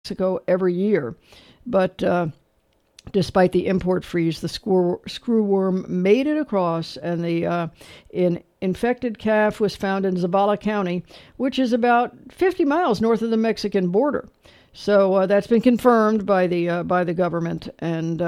Mexico every year. But despite the import freeze, the screwworm made it across, and the infected calf was found in Zavala County, which is about 50 miles north of the Mexican border. So that's been confirmed by the government, and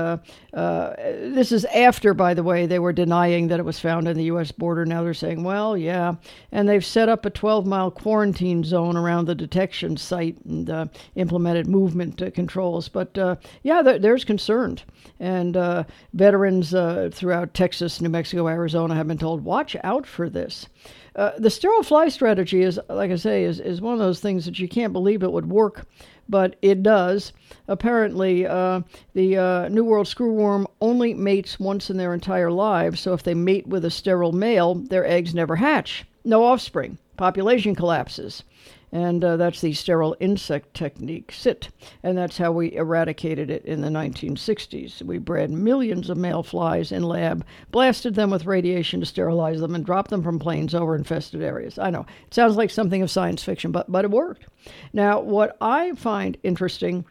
this is after, by the way, they were denying that it was found in the U.S. border. Now they're saying, well, yeah, and they've set up a 12-mile quarantine zone around the detection site and implemented movement controls. But yeah, there's concern, and veterans throughout Texas, New Mexico, Arizona have been told, watch out for this. The sterile fly strategy is, like I say, is one of those things that you can't believe it would work, but it does. Apparently, the New World screwworm only mates once in their entire lives, so if they mate with a sterile male, their eggs never hatch. No offspring. Population collapses. And that's the sterile insect technique, SIT. And that's how we eradicated it in the 1960s. We bred millions of male flies in lab, blasted them with radiation to sterilize them, and dropped them from planes over infested areas. I know, it sounds like something of science fiction, but it worked. Now, what I find interesting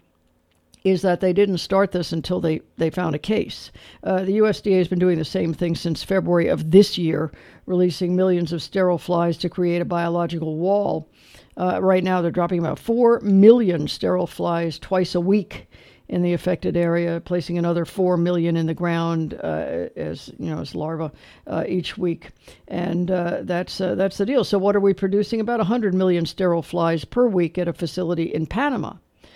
is that they didn't start this until they found a case. The USDA has been doing the same thing since February of this year, releasing millions of sterile flies to create a biological wall. Right now, they're dropping about 4 million sterile flies twice a week in the affected area, placing another 4 million in the ground as larvae each week, and that's the deal. So, what are we producing? About 100 million sterile flies per week at a facility in Panama,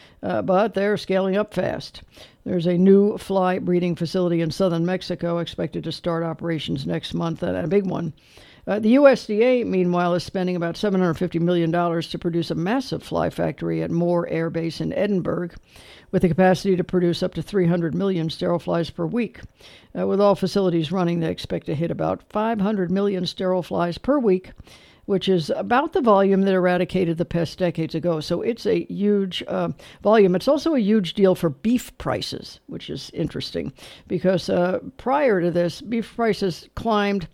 but they're scaling up fast. There's a new fly breeding facility in southern Mexico expected to start operations next month, and a big one. The USDA, meanwhile, is spending about $750 million to produce a massive fly factory at Moore Air Base in Edinburgh, with the capacity to produce up to 300 million sterile flies per week. With all facilities running, they expect to hit about 500 million sterile flies per week, which is about the volume that eradicated the pest decades ago. So it's a huge volume. It's also a huge deal for beef prices, which is interesting, because prior to this, beef prices climbed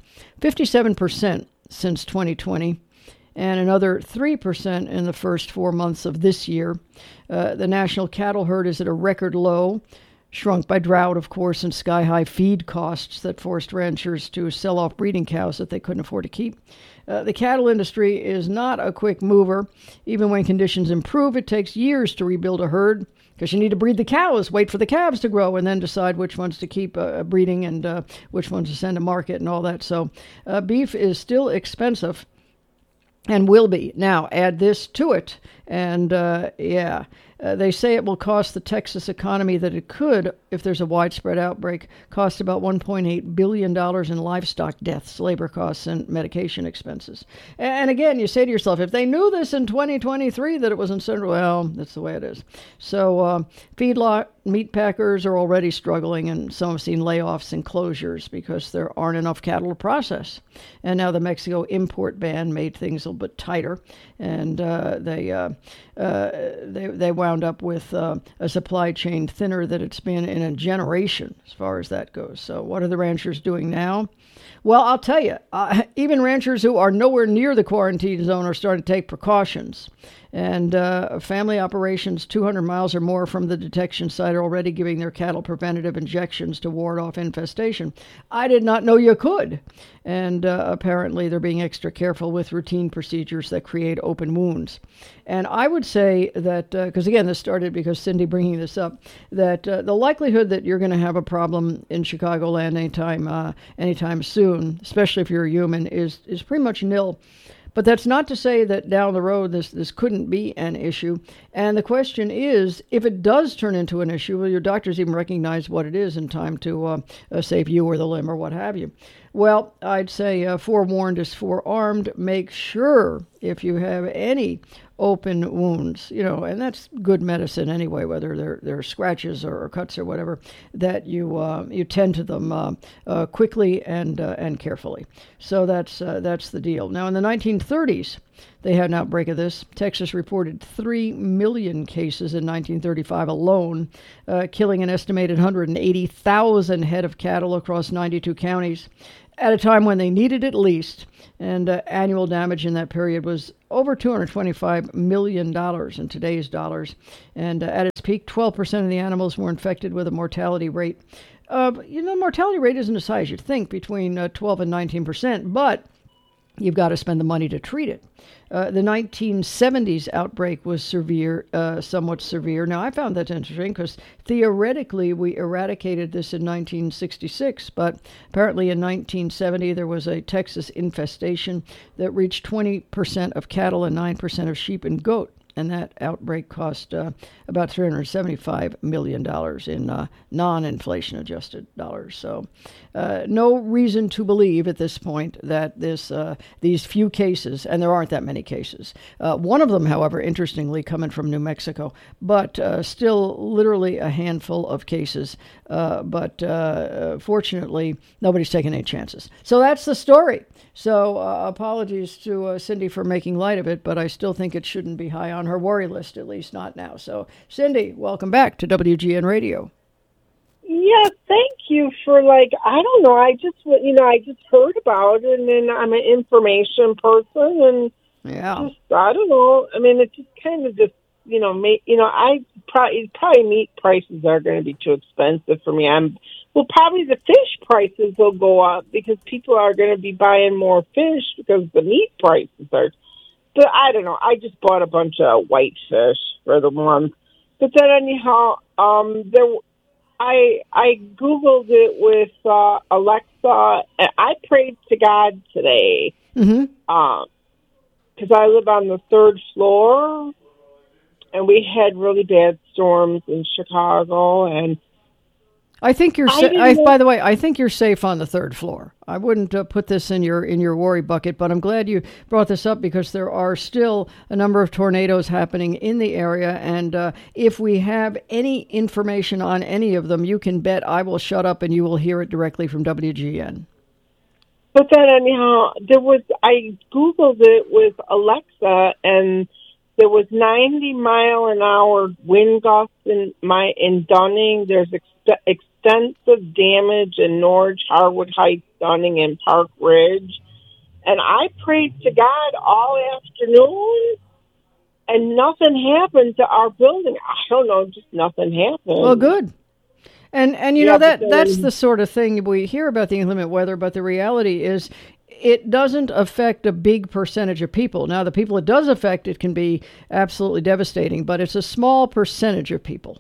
57% since 2020, and another 3% in the first 4 months of this year. The national cattle herd is at a record low, shrunk by drought, of course, and sky-high feed costs that forced ranchers to sell off breeding cows that they couldn't afford to keep. The cattle industry is not a quick mover. Even when conditions improve, it takes years to rebuild a herd, because you need to breed the cows, wait for the calves to grow, and then decide which ones to keep breeding and which ones to send to market and all that. So beef is still expensive and will be. Now, add this to it, and they say it will cost the Texas economy that it could, if there's a widespread outbreak, cost about $1.8 billion in livestock deaths, labor costs, and medication expenses. And again, you say to yourself, if they knew this in 2023 that it was in Central, well, that's the way it is. So feedlot meat packers are already struggling, and some have seen layoffs and closures because there aren't enough cattle to process. And now the Mexico import ban made things a little bit tighter, and they wound up with a supply chain thinner than it's been in a generation as far as that goes. So what are the ranchers doing now? Well, I'll tell you, even ranchers who are nowhere near the quarantine zone are starting to take precautions. And family operations 200 miles or more from the detection site are already giving their cattle preventative injections to ward off infestation. I did not know you could. And apparently they're being extra careful with routine procedures that create open wounds. And I would say that, because again, this started because Cindy bringing this up, that the likelihood that you're going to have a problem in Chicagoland anytime soon, especially if you're a human, is pretty much nil. But that's not to say that down the road this couldn't be an issue. And the question is, if it does turn into an issue, will your doctors even recognize what it is in time to save you or the limb or what have you? Well, I'd say forewarned is forearmed. Make sure if you have any open wounds, and that's good medicine anyway, whether they're scratches or cuts or whatever, that you tend to them quickly and carefully. So that's the deal. Now, in the 1930s, they had an outbreak of this. Texas reported 3 million cases in 1935 alone, killing an estimated 180,000 head of cattle across 92 counties at a time when they needed it least. And annual damage in that period was over $225 million in today's dollars. And at its peak, 12% of the animals were infected with a mortality rate. Mortality rate isn't as high as you'd think, between 12 and 19%, but you've got to spend the money to treat it. The 1970s outbreak was somewhat severe. Now, I found that interesting because theoretically we eradicated this in 1966, but apparently in 1970 there was a Texas infestation that reached 20% of cattle and 9% of sheep and goat. And that outbreak cost about $375 million in non-inflation adjusted dollars. So no reason to believe at this point that these few cases, and there aren't that many cases, one of them, however, interestingly, coming from New Mexico, but still literally a handful of cases. But fortunately, nobody's taking any chances. So that's the story. So apologies to Cindy for making light of it, but I still think it shouldn't be high on her worry list, at least not now. So, Cindy, welcome back to WGN Radio. Yeah, thank you for, I don't know, I just heard about it, and then I'm an information person, and I don't know, I mean, it just kind of just, probably meat prices are going to be too expensive for me. Probably the fish prices will go up because people are going to be buying more fish because the meat prices are. But I don't know. I just bought a bunch of white fish for the month. But then anyhow, I Googled it with Alexa, and I prayed to God today because I live on the third floor, and we had really bad storms in Chicago, and I think you're. By the way, I think you're safe on the third floor. I wouldn't put this in your worry bucket, but I'm glad you brought this up because there are still a number of tornadoes happening in the area, and if we have any information on any of them, you can bet I will shut up and you will hear it directly from WGN. But then anyhow, I Googled it with Alexa, and there was 90-mile-an-hour wind gusts in Dunning. There's extensive damage in Norge, Harwood Heights, Dunning, and Park Ridge. And I prayed to God all afternoon, and nothing happened to our building. I don't know, just nothing happened. Well, good. And that's the sort of thing we hear about the inclement weather, but the reality is it doesn't affect a big percentage of people. Now, the people it does affect, it can be absolutely devastating, but it's a small percentage of people.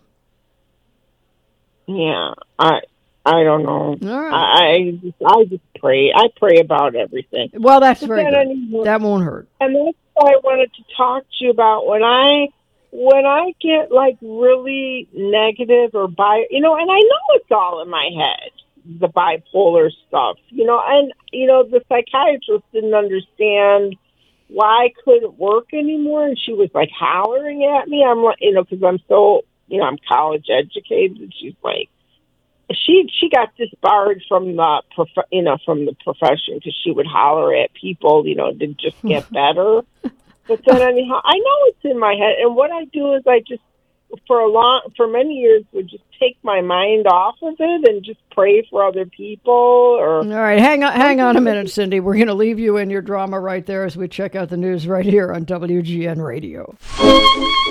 Yeah, I don't know. All right. I just pray. I pray about everything. Well, that's very good. That won't hurt. And that's what I wanted to talk to you about when I get really negative or and I know it's all in my head, the bipolar stuff, and the psychiatrist didn't understand why I couldn't work anymore, and she was hollering at me. I'm because I'm so I'm college educated. She's she got disbarred from the from the profession because she would holler at people to just get better. But then anyhow, I know it's in my head, and what I do is I just for many years would just take my mind off of it and just pray for other people. All right, hang on a minute, Cindy. We're going to leave you in your drama right there as we check out the news right here on WGN Radio.